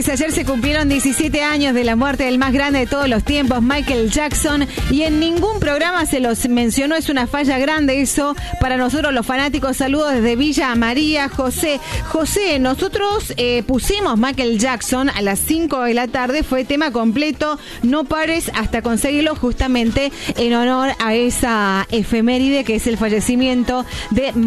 Señores, ayer se cumplieron 17 años de la muerte del más grande de todos los tiempos, Michael Jackson, y en ningún programa se los mencionó. Es una falla grande eso para nosotros los fanáticos. Saludos desde Villa María. José, nosotros pusimos Michael Jackson a las 5 de la tarde, fue tema completo, no pares hasta conseguirlo, justamente en honor a esa efeméride que es el fallecimiento de